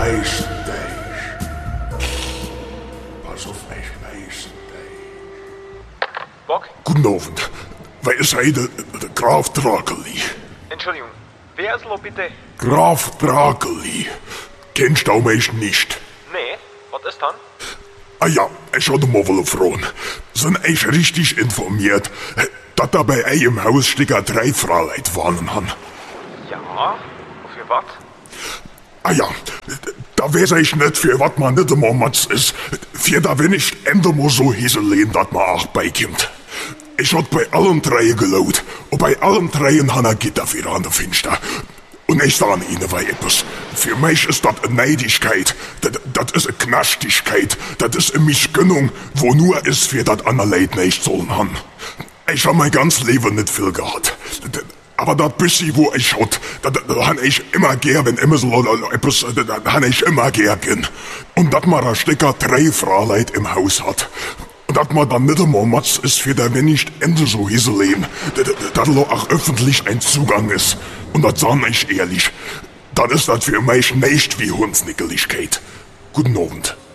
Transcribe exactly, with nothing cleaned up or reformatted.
Meisterdeich. Pass auf mich, Meisterdeich. Bock? Guten Abend. Wer ist hey, der, der Graf Drakeli? Entschuldigung, wer ist lo bitte? Graf Drakeli. Kennst du mich nicht? Nee, was ist dann? Ah ja, ich hatte mal wohl fragen. Sind euch richtig informiert, dass da bei euch im Haus Sticker drei Fraulein wohnen haben? Ja, für was? Ah ja, da weiß ich nicht, für was man nicht immer Matz ist. Für da wenn ich Ende mal so hieseln, dass man auch beikommt. Ich hab bei allen drei gelaut. Und bei allen dreien han er Gitter wieder an der Finster. Und ich sage Ihnen weil etwas. Für mich ist das eine Neidigkeit. Das, das ist eine Knastigkeit. Das ist eine Mischgönnung, wo nur ist, für das andere Leute nicht sollen haben. Ich hab mein ganzes Leben nicht viel gehabt. Aber das bisschen, wo ich hat, das, das han ich immer gern, wenn immer so etwas, das han ich immer gern gern. Und dass man da Stecker drei Fraulein im Haus hat. Und dass man dann nicht immer Matz ist, für der wenn nicht Ende so hieseln, dass lo auch öffentlich ein Zugang ist. Und das sag ich ehrlich, dann ist das für mich nicht wie Hundsnickeligkeit. Guten Abend.